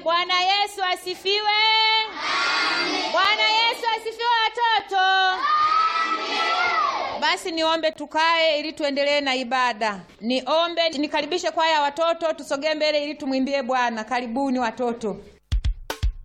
Bwana Yesu asifiwe. Amen. Bwana Yesu asifiwe watoto. Amen. Basi niombe tukae ili tuendelee na ibada. Niombe nikaribishe kwaya ya watoto tusogee mbele ili tumwimbie Bwana. Karibuni watoto.